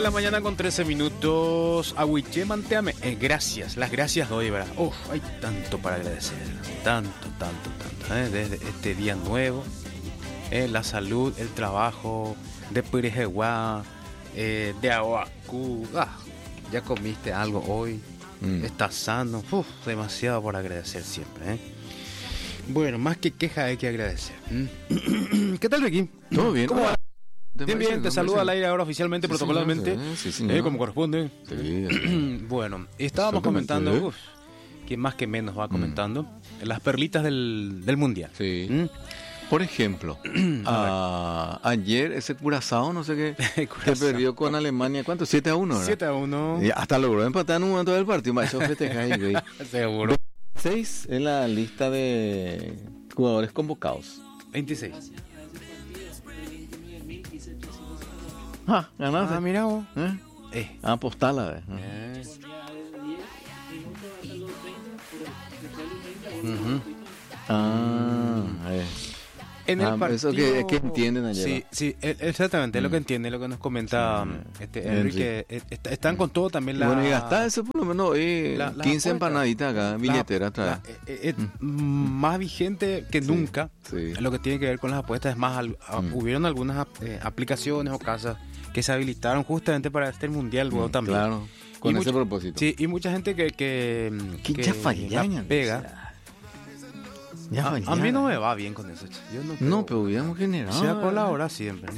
la mañana con 13 minutos. Aguiche, manteame. Gracias, las gracias doy, ¿verdad? Hay tanto para agradecer. Tanto. Desde este día nuevo. La salud, el trabajo, de Pirijeguá, de Aguacú. Ya comiste algo hoy. Estás sano. Demasiado por agradecer siempre, Bueno, más que queja hay que agradecer. ¿Qué tal, Ricky? ¿Todo bien? ¿Cómo va? Bien, te saludo al aire ahora oficialmente, protocolarmente, como corresponde. Sí. Bueno, estábamos comentando, quien más que menos va comentando, las perlitas del Mundial. Sí. Por ejemplo, ayer ese Curazao, no sé qué, que perdió con Alemania, ¿cuánto? 7-1, ¿verdad? 7-1. Y hasta logró empatar en un momento del partido, más eso festejáis, güey. Seguro. 26 en la lista de jugadores convocados. 26. Ganaste. Mira vos. Apostala. En el partido, eso que entienden ayer. Sí, exactamente, lo que entiende, lo que nos comenta Enrique. Están con todo también Bueno, y gastar eso por lo menos 15 empanaditas acá, billetera trae. Más vigente que nunca. Sí. Lo que tiene que ver con las apuestas. Es más, hubieron algunas aplicaciones o casas que se habilitaron justamente para este mundial luego también. Claro, con ese propósito. Sí, y mucha gente que ya fallañan, pega. A mí no me va bien con eso. Yo no, pero hubiéramos generado. Se ha colaborado siempre.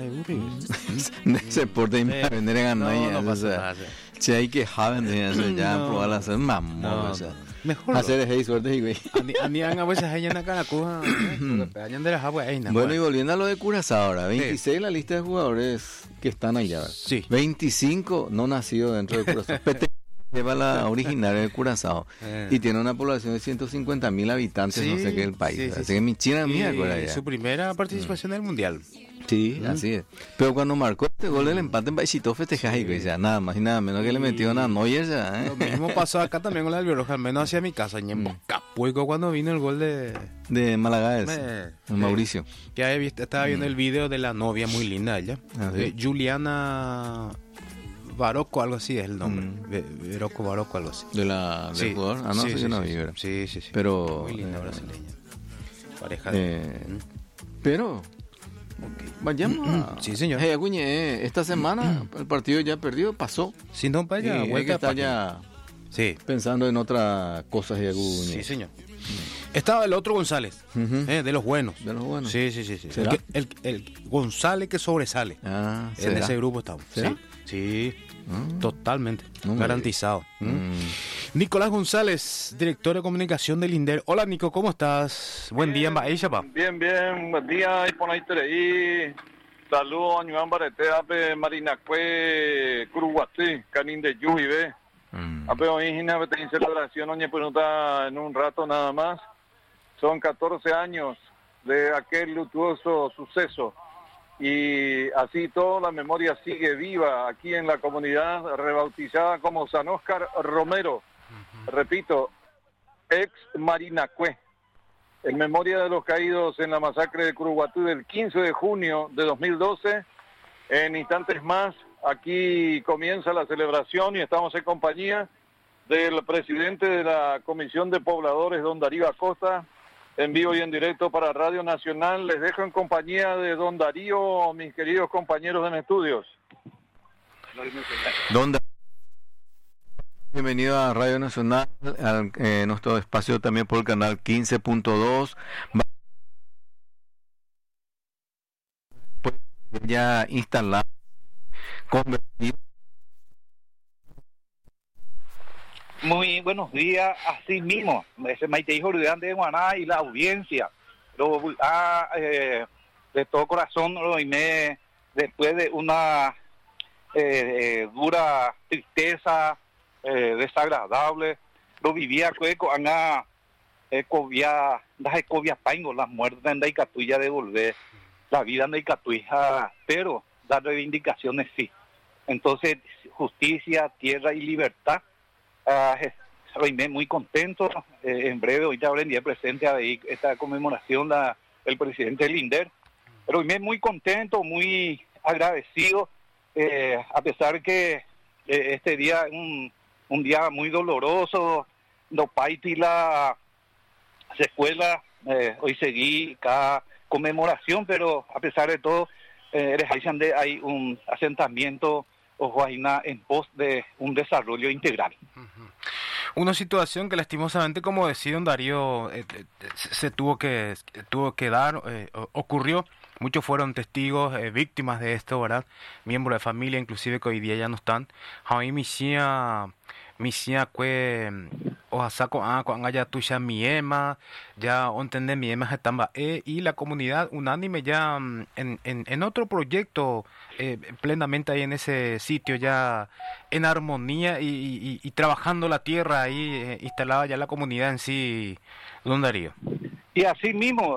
Se porta y me vender en ganar. No pasa nada. Si hay que vender ya, probar a hacer mamón. Mejor. Hacer de suerte y güey. Ani a veces hay en la caracuja. Bueno, y volviendo a lo de Curazao ahora. 26 en la lista de jugadores que están allá. Sí. 25 no nacidos dentro de Curazao. Lleva la originaria de Curazao y tiene una población de 150.000 habitantes, no sé qué el país. Así que mi china mía, su primera participación en el mundial. Sí, así es. Pero cuando marcó este gol del empate en Baixito festejas y ya nada más y nada menos que le metió una Neuer ya. Lo mismo pasó acá también con la Albiroja, al menos hacia mi casa, en Capuico, cuando vino el gol de Malagares, Mauricio. Ya estaba viendo el video de la novia muy linda ella, Juliana Barocco, algo así es el nombre. Barocco, algo así. ¿Del jugador? No sé, yo no vi, ¿verdad? Sí. Pero muy linda brasileña. Pareja de... Pero... Vayamos sí, señor. Esta semana el partido ya perdido, pasó. Si no, vaya, vuelta que está ya pensando en otras cosas. Sí, señor. Estaba el otro González, de los buenos. De los buenos. Sí. El González que sobresale. En ese grupo estamos. ¿Será? Sí. Totalmente. Garantizado. Nicolás González, director de comunicación del INDER. Hola, Nico, ¿cómo estás? Buen día, Mbaichapa. Bien, buen día. Y por ahí te saludos a Ñuan Barete, Ape Marinacue, Curuguatí, Canín de Yujibe. Ape hoy en celebración, oñe pregunta en un rato nada más. Son 14 años de aquel luctuoso suceso. Y así toda la memoria sigue viva aquí en la comunidad rebautizada como San Óscar Romero. Repito, ex Marinacue, en memoria de los caídos en la masacre de Curuguatú del 15 de junio de 2012. En instantes más, aquí comienza la celebración y estamos en compañía del presidente de la Comisión de Pobladores, don Darío Acosta, en vivo y en directo para Radio Nacional. Les dejo en compañía de don Darío, mis queridos compañeros en estudios. Don Darío, bienvenido a Radio Nacional, a nuestro espacio también por el canal 15.2. Ya instalado, convertido. Muy buenos días, así mismo, ese Maite Hijo de Guaná y la audiencia, de todo corazón lo oíme después de una dura tristeza, desagradable, lo vivía cueco, anga ecovia, das ecovia paingo, las muertes en Daicatuya devolver la vida en Daicatuya, pero dar reivindicaciones sí. Entonces, justicia, tierra y libertad. Estoy muy contento. En breve, hoy ya habrá el día presente a esta conmemoración el presidente del INDER. Pero muy contento, muy agradecido a pesar que este día es un día muy doloroso, no paiti la secuela, hoy seguí cada conmemoración, pero a pesar de todo, hay un asentamiento Ojoaina en pos de un desarrollo integral. Una situación que lastimosamente, como decía don Darío, se tuvo que dar, ocurrió. Muchos fueron testigos, víctimas de esto, ¿verdad? Miembros de familia, inclusive que hoy día ya no están. Ahí misia que Oaxaca, cuando haya tuya miema, ya entender miema estamba y la comunidad unánime ya en otro proyecto plenamente ahí en ese sitio ya en armonía y trabajando la tierra ahí instalada ya la comunidad en sí, don Darío. Y así mismo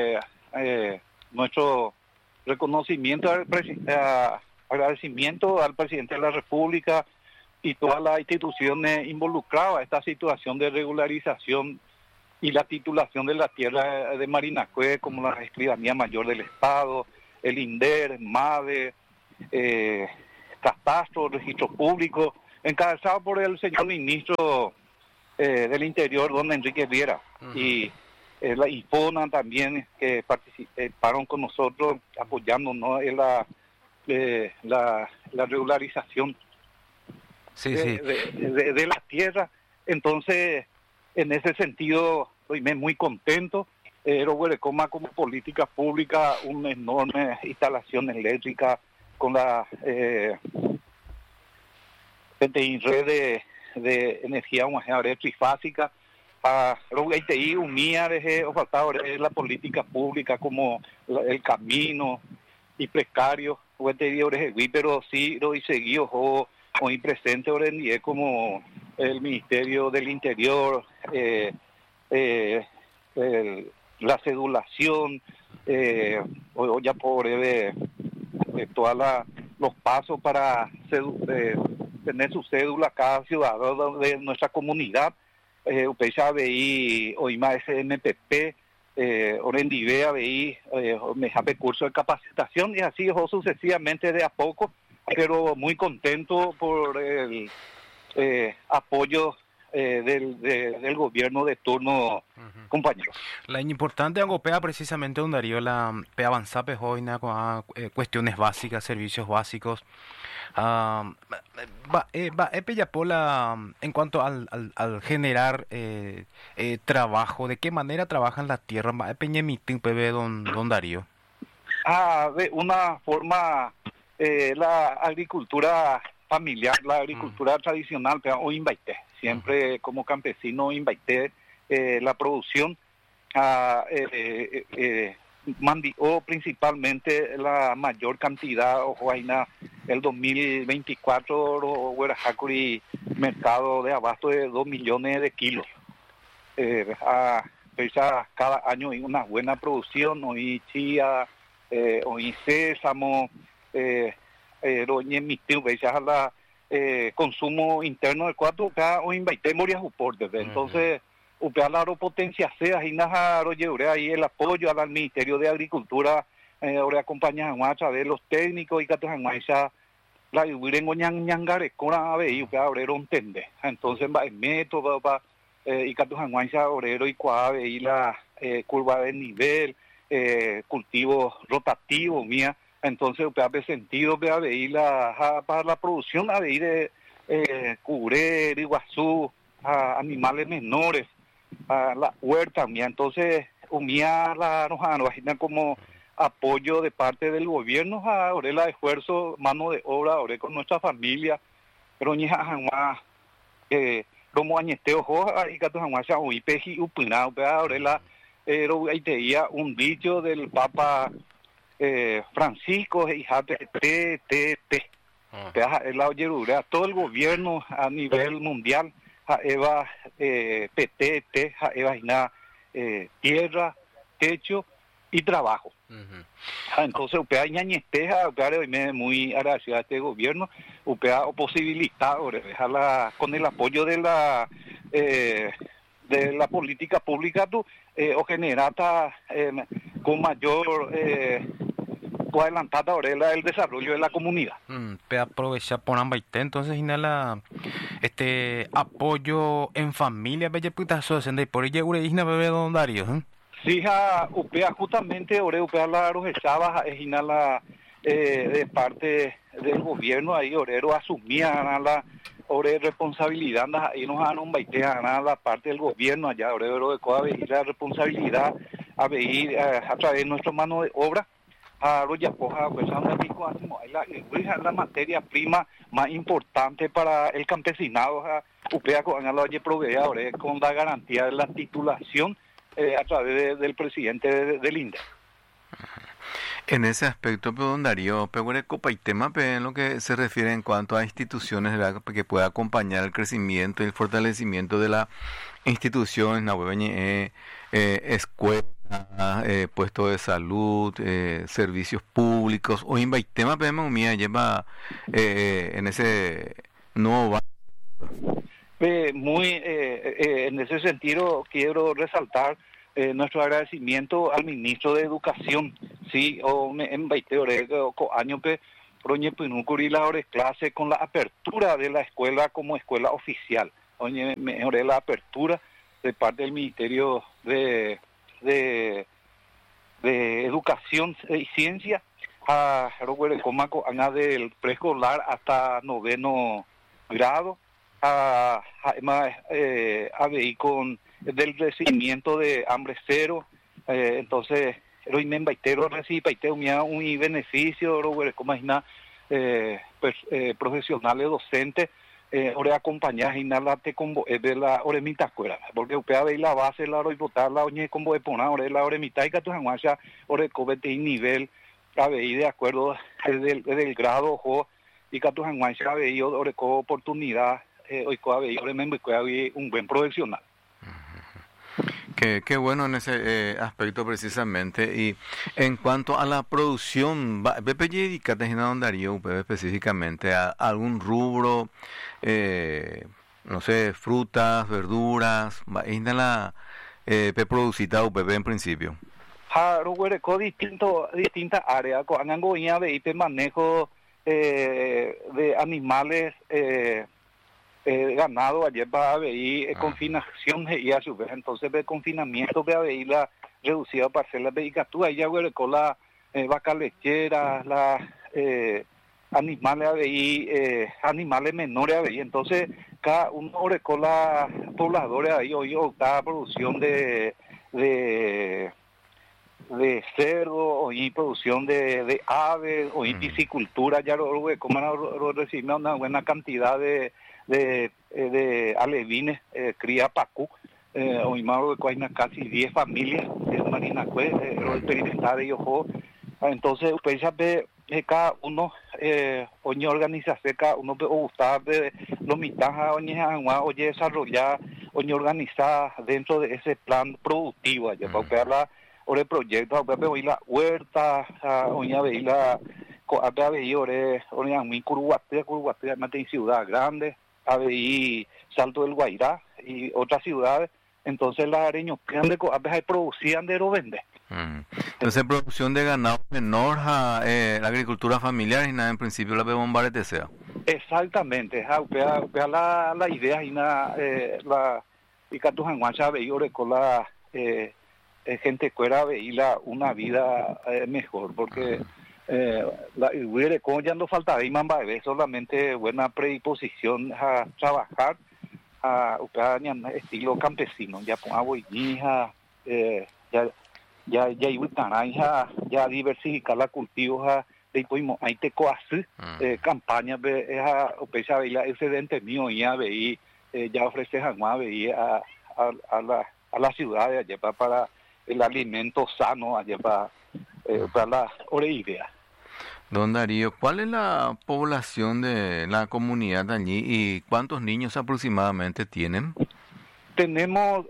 nuestro reconocimiento agradecimiento al presidente de la República y todas las instituciones involucradas a esta situación de regularización y la titulación de la tierra de Marinacue, como la Escribanía Mayor del Estado, el INDER, MAVE, Catastro, Registro Público, encabezado por el señor ministro del Interior, don Enrique Riera, y la IFONA también, que participaron con nosotros apoyándonos en la regularización de la tierra. Entonces, en ese sentido, estoy muy contento. Huerecoma como política pública, una enorme instalación eléctrica con la red de energía trifásica. La política pública como el camino y precario, pero sí lo seguido hoy presente como el Ministerio del Interior, la cedulación, o ya por todos los pasos para tener su cédula cada ciudadano de nuestra comunidad. Upecha veí hoy más SMPP, Orendivea veí mejape curso de capacitación y así sucesivamente de a poco, pero muy contento por el apoyo del gobierno de turno, compañeros. La importante angopea precisamente don Darío la pe avanzar pe joina con cuestiones básicas, servicios básicos. En cuanto al generar trabajo, ¿de qué manera trabajan la tierra? Don Darío. De una forma, la agricultura familiar, la agricultura tradicional, o invaité, siempre como campesino invaité la producción, mandió principalmente la mayor cantidad, el 2024, Huerajacuri, mercado de abasto de 2 millones de kilos. Cada año hay una buena producción, hoy chía, hoy sésamo, consumo interno de 4, hoy invaité morias uportes, entonces la potencia sea ahí el apoyo al Ministerio de Agricultura, ahora acompaña a través de los técnicos y la ñangare con la obrero entende. Entonces va el método y obrero y y la curva de nivel, cultivo rotativo mía. Entonces sentido para la producción de cubrir iguazú animales menores, la huerta mía. Entonces nos como apoyo de parte del gobierno ahora el esfuerzo, mano de obra ahora con nuestra familia, pero como añeteo y un dicho del Papa Francisco todo el gobierno a nivel mundial Eva PTT Eva tierra, techo y trabajo. Entonces UPA ñañesteja, muy agradecido a este gobierno, UPA posibilita con el apoyo de la política pública o generata con mayor adelantada ahora el desarrollo de la comunidad. Pe aprovechar por ambaite, entonces inhala apoyo en familia, bella puta asociación de por ella ureísna bebé don Darío, Sí, upea justamente upea la arrojechaba es inhala de parte del gobierno ahí orero asumía la responsabilidad ahí nos han un baitea la parte del gobierno allá orero de coa la responsabilidad a ver a través de nuestra mano de obra a los yapoja pues la materia prima más importante para el campesinado upea con la proveedores con la garantía de la titulación a través del presidente del INDE. En ese aspecto, don Darío, Copa y tema en lo que se refiere en cuanto a instituciones, ¿verdad?, que pueda acompañar el crecimiento y el fortalecimiento de la institución, escuela, puestos de salud, servicios públicos, o tema lleva en ese nuevo en ese sentido quiero resaltar nuestro agradecimiento al ministro de Educación, sí, en 20 años proñe pinúcuri la hora clase con la apertura de la escuela como escuela oficial. Oye, mejoré la apertura de parte del Ministerio de Educación y Ciencia a Comaco, del preescolar hasta 9º grado, además a ver con del recibimiento de hambre cero, entonces hoy me baitero recibe un beneficio como imagina profesionales docentes ahora acompañar inhalate con de la oremita escuela porque upea ve la base la y botar la oñe con de poner ahora la oremita y que tu janguacha ore cobete nivel a ver de acuerdo del grado o y que tu janguacha a ver ore co oportunidad hoy co a ver un buen profesional. Qué bueno en ese aspecto precisamente. Y en cuanto a la producción, ¿Pepe dedicate a don Darío específicamente a algún rubro, no sé, frutas, verduras, la producita UPP en principio? Distintas áreas, de manejo de animales, ganado ayer va a ver confinación y a su vez entonces de confinamiento va a ver la reducida parcelas de Icatú ahí ya con la vaca lechera la animales a ver animales menores a ver entonces cada uno con la pobladores ahí hoy está producción de cerdo y producción de aves o piscicultura ya como recibimos una buena cantidad de alevines, cría pacú, hoy más de casi 10 familias de Marinacue, experimentar y ojo, entonces pues ya ve cada uno oye organizarse cada uno o gustar de los mitajas oye desarrollar oye organizar dentro de ese plan productivo allá para ver la o el proyecto para ver la huerta oye ver la a ver ore muy Curuguaté en ciudad grande a ver Salto del Guairá y otras ciudades, entonces las areños que a veces producían de lo vende. Entonces producción de ganado menor la agricultura familiar y nada en principio la bombarde sea. Exactamente, la idea y la y Catujanguacha veía con la gente fuera veía una vida mejor porque como ya no falta de solamente buena predisposición a trabajar a estilo campesino ya ponga boinija ya ya diversificar la cultivos de ahí te coace campaña esa excedente mío ya veí ya ofrece jamás veí a la ciudad de allá para el alimento sano allá para la idea. Don Darío, ¿cuál es la población de la comunidad allí y cuántos niños aproximadamente tienen? Tenemos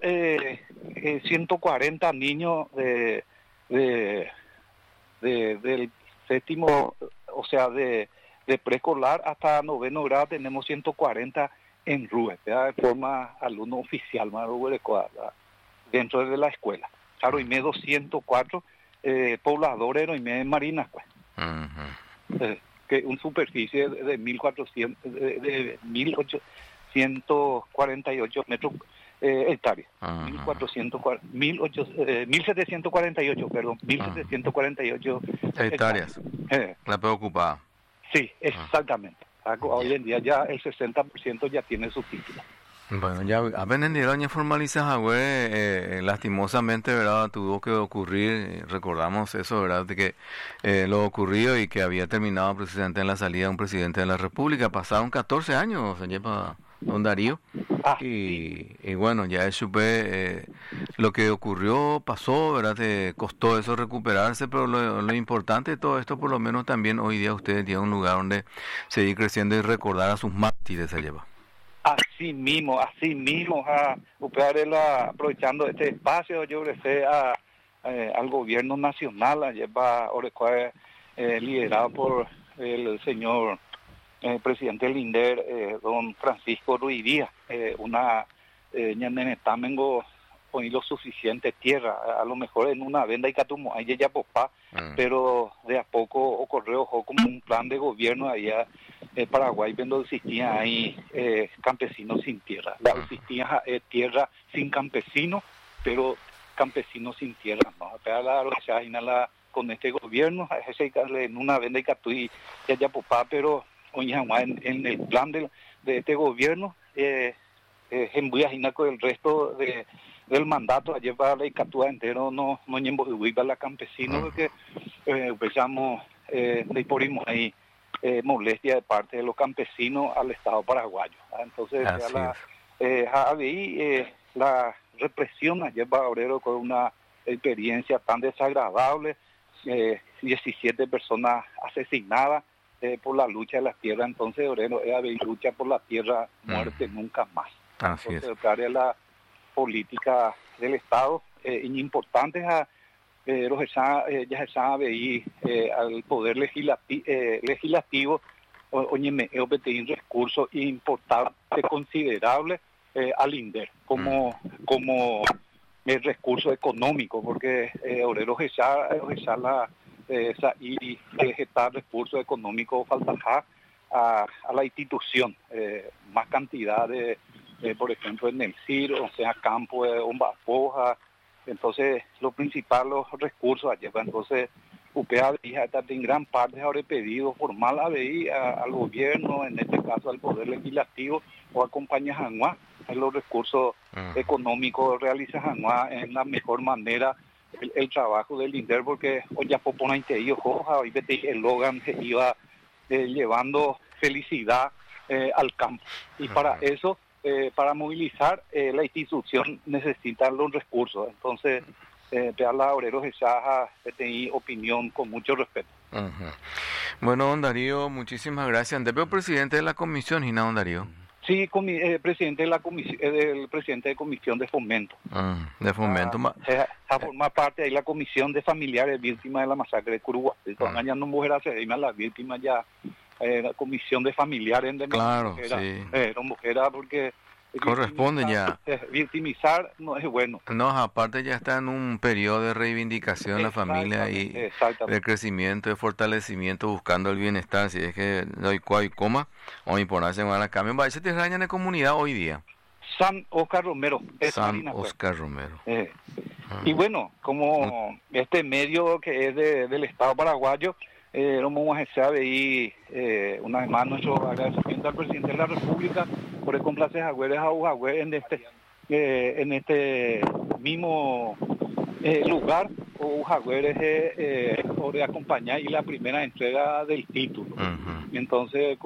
140 niños del séptimo, o sea, de preescolar hasta 9º grado, tenemos 140 en RUE, de forma alumno oficial, dentro de la escuela. Claro, y 204 pobladores y Marina, pues. Que una superficie de 1.848 metros hectáreas. 1.748, perdón, 1.748 hectáreas. La preocupada. Sí, exactamente. Hoy en día ya el 60% ya tiene su título. Bueno, ya apenas formaliza lastimosamente, ¿verdad? Tuvo que ocurrir, recordamos eso, ¿verdad? De que lo ocurrido y que había terminado precisamente en la salida de un presidente de la República. Pasaron 14 años, se lleva don Darío. Y bueno, ya supe lo que ocurrió, pasó, ¿verdad? Costó eso recuperarse, pero lo importante de todo esto, por lo menos también hoy día ustedes tienen un lugar donde seguir creciendo y recordar a sus mártires, se lleva. Así mismo, aprovechando este espacio, yo ofrecí al gobierno nacional, liderado por el señor presidente del INDER, don Francisco Ruiz Díaz, ñanenetamengo poner lo suficiente tierra, a lo mejor en una venda y catumo, ahí ya popá, pero de a poco ocurrió como un plan de gobierno allá Paraguay, donde existía ahí campesinos sin tierra. La existía tierra sin campesinos, pero campesinos sin tierra, ¿no? Con este gobierno, en una venda y catuí, ya popá, pero en el plan de este gobierno, en Buyajinaco, el resto del mandato, ayer para la Icatúa entero, no para la campesino, porque empezamos, le ponimos ahí molestia de parte de los campesinos al Estado paraguayo. Entonces, la represión ayer para Obrero con una experiencia tan desagradable, 17 personas asesinadas por la lucha de la tierra. Entonces, Obrero lucha por la tierra, muerte nunca más. Entonces, la política del Estado, importantes ya se sabe y al poder legislativo un recurso importante, considerable al INDER como el recurso económico, porque Obrero y gestar recursos económicos falta a la institución más cantidad de por ejemplo en el CIR, o sea, campo de Ombapoja. Entonces los principales recursos allá, entonces UPA en gran parte habré pedido formal al gobierno, en este caso al poder legislativo o a compañías ANUA, en los recursos económicos realiza ANUA en la mejor manera el trabajo del INDER, porque hoy ya popona interior hoy el Logan iba llevando felicidad al campo, y para eso para movilizar la institución necesita los recursos. Entonces la Obrero Gesaja tenía opinión con mucho respeto. Bueno, don Darío, muchísimas gracias. Debe presidente de la comisión, Gina, don Darío. Sí, presidente de la comisión, el presidente de comisión de fomento. De fomento. Forma parte de la comisión de familiares víctimas de la masacre de Curuguá. Ya no mujer hace la víctima ya la comisión de familiares de claro, porque corresponde ya. Victimizar no es bueno. No, aparte ya está en un periodo de reivindicación de la familia y de crecimiento, de fortalecimiento, buscando el bienestar. Si es que no hay cual y coma, o imponerse van a cambio. ¿Va a te extrañan en comunidad hoy día? San Oscar Romero. San Oscar Romero. Y bueno, como este medio que es del Estado paraguayo, vamos a saber y una vez más nuestro agradecimiento al presidente de la República por el complacer a Ujagüe en este mismo lugar. Ujagüe por acompañar y la primera entrega del título. Entonces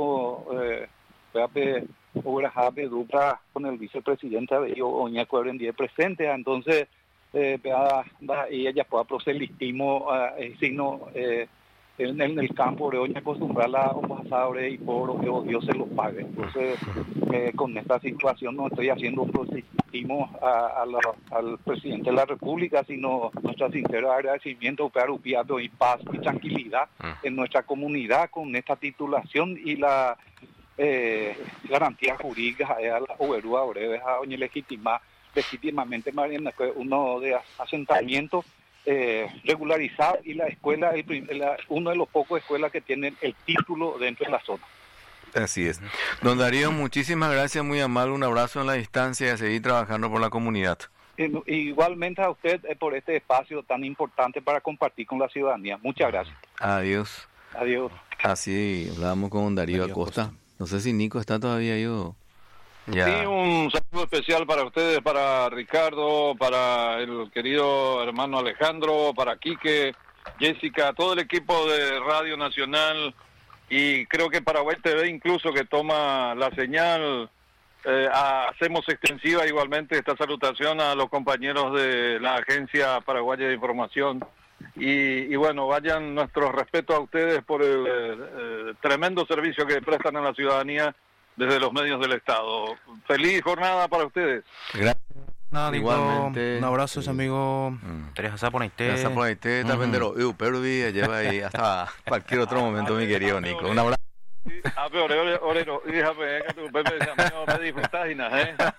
dupla con el vicepresidente Oña Cuebren presente. Entonces ella pueda proselitismo signo en el campo de hoy acostumbrar a un pasado y por que Dios se lo pague. Entonces, con esta situación no estoy haciendo un proselitismo al presidente de la República, sino nuestro sincero agradecimiento para upiado y paz y tranquilidad en nuestra comunidad con esta titulación y la garantía jurídica a la Oberúa legítimamente Mariana, uno de asentamientos regularizar, y la escuela es uno de los pocos escuelas que tienen el título dentro de la zona. Así es. Don Darío, muchísimas gracias, muy amable, un abrazo en la distancia y a seguir trabajando por la comunidad. Igualmente a usted por este espacio tan importante para compartir con la ciudadanía. Muchas gracias. Adiós. Adiós. Así hablábamos con Darío Acosta. No sé si Nico está todavía ahí o... Ya. Sí, un saludo especial para ustedes, para Ricardo, para el querido hermano Alejandro, para Quique, Jessica, todo el equipo de Radio Nacional, y creo que Paraguay TV incluso, que toma la señal. Hacemos extensiva igualmente esta salutación a los compañeros de la Agencia Paraguaya de Información, y bueno, vayan nuestros respetos a ustedes por el tremendo servicio que prestan a la ciudadanía desde los medios del Estado. Feliz jornada para ustedes. Gracias. Igualmente. Un abrazo, amigo. Gracias por ahí. También de los Perdi, lleva ahí hasta cualquier otro momento, mi querido Nico. Un abrazo. Orero, déjame que tu Pepe no me disfrutas y nada,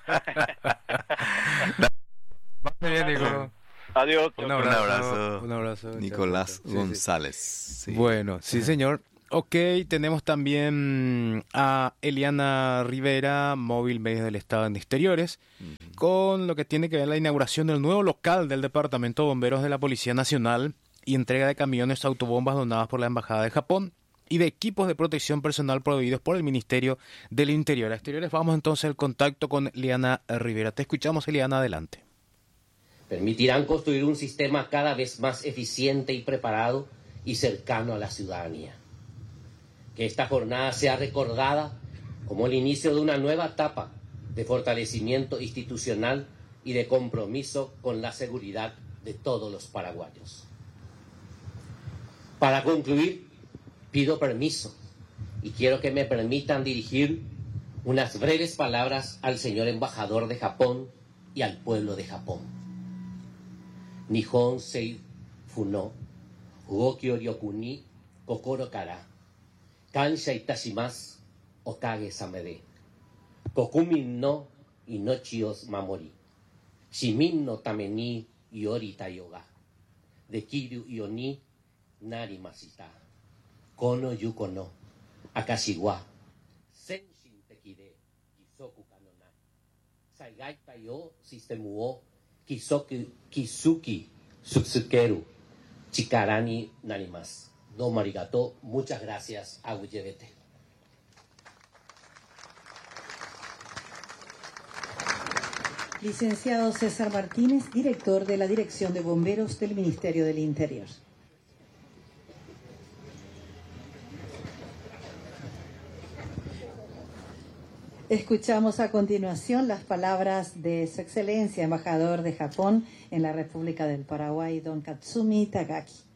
Bien, Nico. Adiós. Un abrazo. Un abrazo. Nicolás González. Sí. Bueno, sí, señor. Ok, tenemos también a Eliana Rivera, Móvil Medios del Estado en Exteriores, con lo que tiene que ver la inauguración del nuevo local del Departamento de Bomberos de la Policía Nacional y entrega de camiones autobombas donadas por la Embajada de Japón y de equipos de protección personal proveídos por el Ministerio del Interior. A Exteriores, vamos entonces al contacto con Eliana Rivera. Te escuchamos, Eliana, adelante. Permitirán construir un sistema cada vez más eficiente y preparado y cercano a la ciudadanía. Que esta jornada sea recordada como el inicio de una nueva etapa de fortalecimiento institucional y de compromiso con la seguridad de todos los paraguayos. Para concluir, pido permiso y quiero que me permitan dirigir unas breves palabras al señor embajador de Japón y al pueblo de Japón. Nihon sei funo, ugoki o ryokuni kokoro kara. Kansha itashimasu, okage-sama de. Kokumin no inochi o mamori. Shimin no tame ni yorita yoga. Dekiru yo ni narimashita. Kono yuko no akashi wa senshin teki de kisoku kano nai. Saigai tai o sistemu o kisuki sutsukeru chikara ni narimasu. Domo arigato, muchas gracias, Aguyevete. Licenciado César Martínez, director de la Dirección de Bomberos del Ministerio del Interior. Escuchamos a continuación las palabras de Su Excelencia, embajador de Japón en la República del Paraguay, don Katsumi Tagaki.